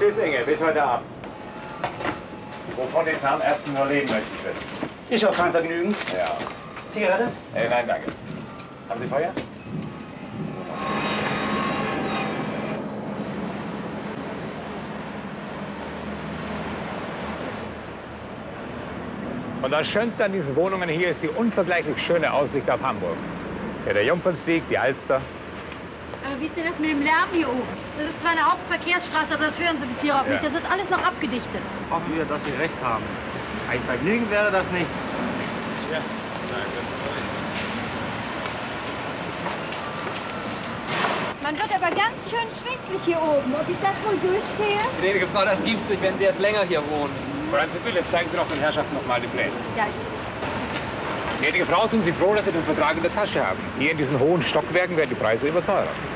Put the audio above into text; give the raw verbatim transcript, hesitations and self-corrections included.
Tschüss, Inge. Bis heute Abend. Wovon die Zahnärzte nur leben, möchte ich wissen. Ist auch kein Vergnügen. Ja. Zigarette? Äh, nein, danke. Haben Sie Feuer? Und das Schönste an diesen Wohnungen hier ist die unvergleichlich schöne Aussicht auf Hamburg. Ja, der Jungfernstieg, die Alster. Aber wie ist denn das mit dem Lärm hier oben? Das ist zwar eine Hauptverkehrsstraße, aber das hören Sie bis hierauf Ja. nicht. Das wird alles noch abgedichtet. Hoffen wir, dass Sie recht haben. Ein Vergnügen wäre das nicht. Ja, nein, ganz korrekt. Man wird aber ganz schön schwindlig hier oben. Ob ich das wohl durchstehe? Gnädige Frau, das gibt sich, wenn Sie jetzt länger hier wohnen. Fräulein Sibylle, zeigen Sie doch den Herrschaften noch mal die Pläne. Ja, Gnädige Frau, sind Sie froh, dass Sie den Vertrag in der Tasche haben? Hier in diesen hohen Stockwerken werden die Preise überteuert.